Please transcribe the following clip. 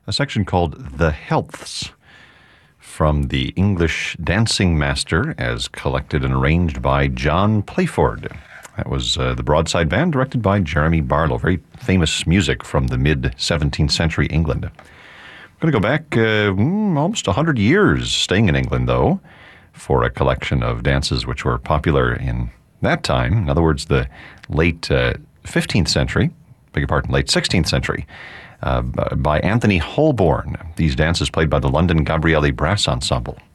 a section called The Healths, from the English Dancing Master, as collected and arranged by John Playford. That was the Broadside Band, directed by Jeremy Barlow. Very famous music from the mid-17th century England. I'm going to go back almost 100 years, staying in England, though, for a collection of dances which were popular in that time. In other words, the late 15th century, beg your pardon, late 16th century, by Anthony Holborn. These dances played by the London Gabrieli Brass Ensemble.